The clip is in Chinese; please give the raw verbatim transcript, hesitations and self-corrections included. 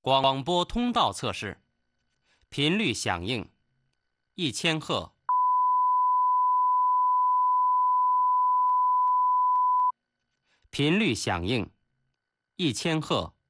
广播通道测试，频率响应一千赫。频率响应一千赫。